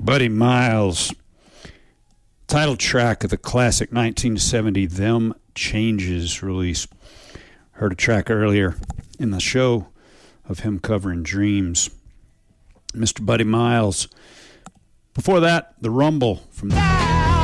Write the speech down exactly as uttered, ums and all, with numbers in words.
Buddy Miles, title track of the classic nineteen seventy Them Changes release. Heard a track earlier in the show of him covering Dreams. Mister Buddy Miles. Before that, The Rumble from the